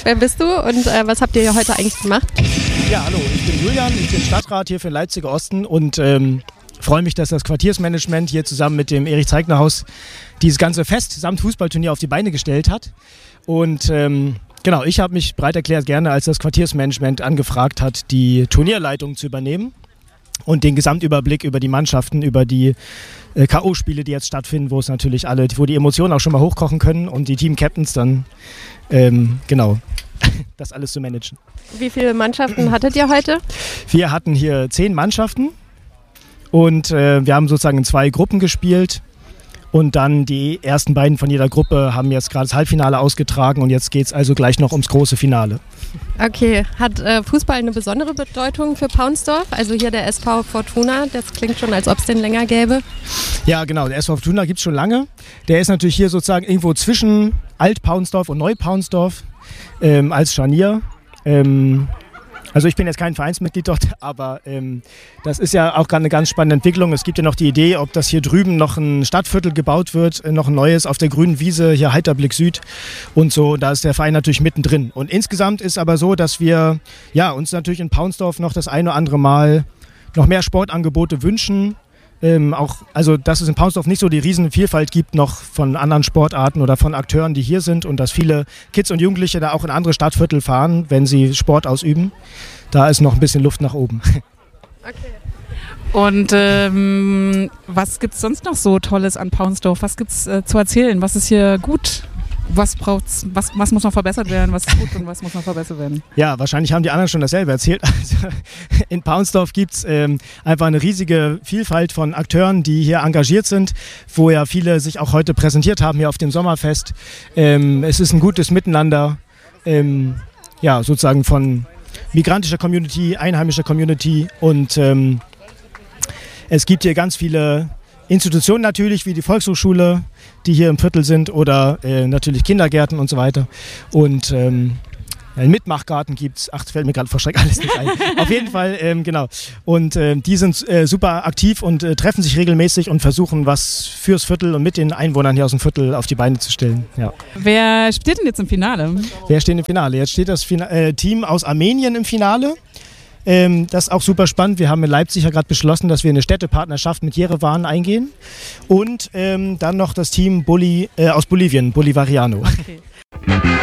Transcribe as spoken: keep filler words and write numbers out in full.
wer bist du und äh, was habt ihr hier heute eigentlich gemacht? Ja, hallo, ich bin Julian, ich bin Stadtrat hier für den Leipziger Osten und ähm, freue mich, dass das Quartiersmanagement hier zusammen mit dem Erich-Zeigner-Haus dieses ganze Fest samt Fußballturnier auf die Beine gestellt hat. Und ähm, genau, ich habe mich bereit erklärt, gerne als das Quartiersmanagement angefragt hat, die Turnierleitung zu übernehmen und den Gesamtüberblick über die Mannschaften, über die äh, K O-Spiele, die jetzt stattfinden, wo es natürlich alle, wo die Emotionen auch schon mal hochkochen können und die Team-Captains dann, ähm, genau, das alles zu managen. Wie viele Mannschaften hattet ihr heute? Wir hatten hier zehn Mannschaften und äh, wir haben sozusagen in zwei Gruppen gespielt. Und dann die ersten beiden von jeder Gruppe haben jetzt gerade das Halbfinale ausgetragen und jetzt geht es also gleich noch ums große Finale. Okay, hat äh, Fußball eine besondere Bedeutung für Paunsdorf? Also hier der S V Fortuna, das klingt schon, als ob es den länger gäbe. Ja genau, der S V Fortuna gibt es schon lange. Der ist natürlich hier sozusagen irgendwo zwischen Alt-Paunsdorf und Neu-Paunsdorf ähm, als Scharnier. Ähm, Also ich bin jetzt kein Vereinsmitglied dort, aber ähm, das ist ja auch eine ganz spannende Entwicklung. Es gibt ja noch die Idee, ob das hier drüben noch ein Stadtviertel gebaut wird, noch ein neues auf der grünen Wiese, hier Heiterblick Süd und so. Da ist der Verein natürlich mittendrin. Und insgesamt ist aber so, dass wir ja, uns natürlich in Paunsdorf noch das eine oder andere Mal noch mehr Sportangebote wünschen. Ähm, auch, also dass es in Paunsdorf nicht so die Riesenvielfalt gibt noch von anderen Sportarten oder von Akteuren, die hier sind und dass viele Kids und Jugendliche da auch in andere Stadtviertel fahren, wenn sie Sport ausüben. Da ist noch ein bisschen Luft nach oben. Okay. Und ähm, was gibt es sonst noch so Tolles an Paunsdorf? Was gibt es äh, zu erzählen? Was ist hier gut? Was braucht's, was, was muss noch verbessert werden, was ist gut und was muss noch verbessert werden? Ja, wahrscheinlich haben die anderen schon dasselbe erzählt. Also in Paunsdorf gibt es ähm, einfach eine riesige Vielfalt von Akteuren, die hier engagiert sind, wo ja viele sich auch heute präsentiert haben hier auf dem Sommerfest. Ähm, es ist ein gutes Miteinander, ähm, ja, sozusagen von migrantischer Community, einheimischer Community und ähm, es gibt hier ganz viele Institutionen natürlich, wie die Volkshochschule, die hier im Viertel sind oder äh, natürlich Kindergärten und so weiter. Und ähm, einen Mitmachgarten gibt es. Ach, das fällt mir gerade vor Schreck alles nicht ein. Auf jeden Fall, ähm, genau. Und äh, die sind äh, super aktiv und äh, treffen sich regelmäßig und versuchen, was fürs Viertel und mit den Einwohnern hier aus dem Viertel auf die Beine zu stellen. Ja. Wer steht denn jetzt im Finale? Wer steht im Finale? Jetzt steht das Fina- äh, Team aus Armenien im Finale. Ähm, das ist auch super spannend. Wir haben in Leipzig ja gerade beschlossen, dass wir eine Städtepartnerschaft mit Jerewan eingehen. Und ähm, dann noch das Team Boli, äh, aus Bolivien, Bolivariano. Okay.